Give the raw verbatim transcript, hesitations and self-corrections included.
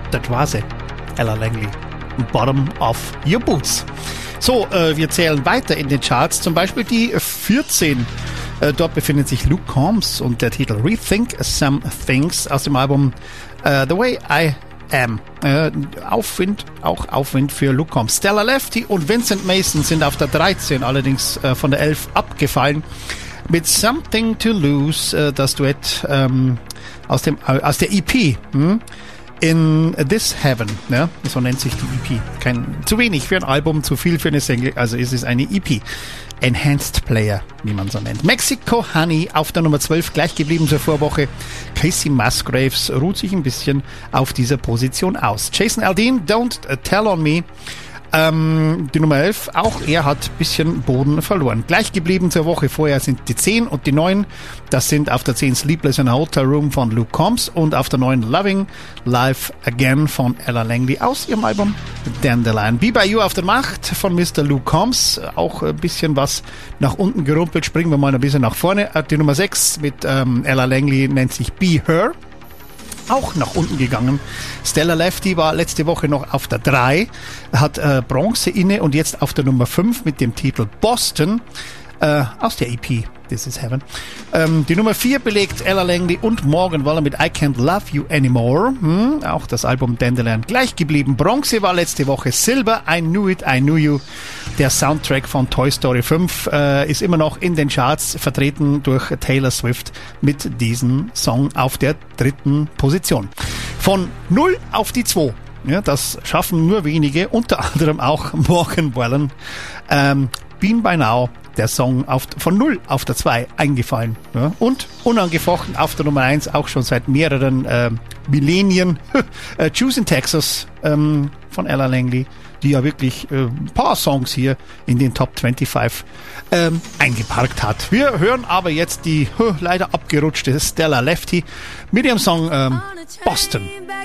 das war sie. Ella Langley. Bottom of Your Boots. So, äh, wir zählen weiter in den Charts. Zum Beispiel die vierzehn. Äh, dort befindet sich Luke Combs und der Titel Rethink Some Things aus dem Album uh, The Way I Am. Äh, Aufwind, auch Aufwind für Luke Combs. Stella Lefty und Vincent Mason sind auf der dreizehn, allerdings äh, von der elf abgefallen. Mit Something to Lose, äh, das Duett ähm, aus, dem, äh, aus der E P. Hm? In This Heaven, ja, so nennt sich die E P. Kein, zu wenig für ein Album, zu viel für eine Single, also ist es eine E P. Enhanced Player, wie man so nennt. Mexico Honey auf der Nummer zwölf, gleich geblieben zur Vorwoche. Casey Musgraves ruht sich ein bisschen auf dieser Position aus. Jason Aldean, Don't Tell on Me. Ähm, die Nummer elf, auch er hat ein bisschen Boden verloren. Gleich geblieben zur Woche vorher sind die zehn und die neun. Das sind auf der zehn Sleepless in a Hotel Room von Luke Combs und auf der neun Loving Life Again von Ella Langley aus ihrem Album Dandelion. Be By You auf der Macht von Mister Luke Combs. Auch ein bisschen was nach unten gerumpelt. Springen wir mal ein bisschen nach vorne. Die Nummer sechs mit ähm, Ella Langley nennt sich Be Her. Auch nach unten gegangen. Stella Lefty war letzte Woche noch auf der drei, hat äh, Bronze inne und jetzt auf der Nummer fünf mit dem Titel Boston äh, aus der E P This Is Heaven. Ähm, die Nummer vier belegt Ella Langley und Morgan Wallen mit I Can't Love You Anymore. Hm, auch das Album Dandelion gleich geblieben. Bronze war letzte Woche Silber, I Knew It, I Knew You. Der Soundtrack von Toy Story fünf äh, ist immer noch in den Charts vertreten durch Taylor Swift mit diesem Song auf der dritten Position. Von null auf die zwei. Ja, das schaffen nur wenige, unter anderem auch Morgan Wallen. Ähm, Been By Now, der Song auf, von null auf der zwei eingefallen. Ja, und unangefochten auf der Nummer eins, auch schon seit mehreren äh, Millenien. äh, Choose in Texas ähm, von Ella Langley, die ja wirklich äh, ein paar Songs hier in den Top fünfundzwanzig ähm, eingeparkt hat. Wir hören aber jetzt die huh, leider abgerutschte Stella Lefty mit ihrem Song ähm, Boston.